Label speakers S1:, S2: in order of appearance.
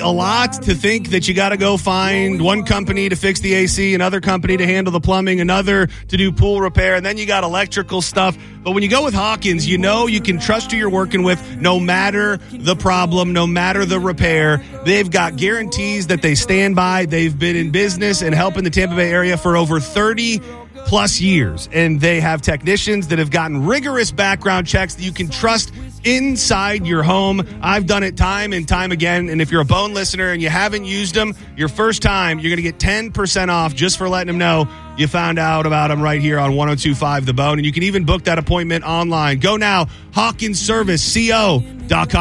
S1: a lot to think that you got to go find one company to fix the AC, another company to handle the plumbing, another to do pool repair, and then you got electrical stuff. But when you go with Hawkins, you know you can trust who you're working with no matter the problem, no matter the repair. They've got guarantees that they stand by. They've been in business and helping the Tampa Bay area for over 30 plus years. And they have technicians that have gotten rigorous background checks that you can trust inside your home. I've done it time and time again. And if you're a Bone listener and you haven't used them your first time, you're going to get 10% off just for letting them know you found out about them right here on 102.5 The Bone. And you can even book that appointment online. Go now, HawkinsServiceCO.com.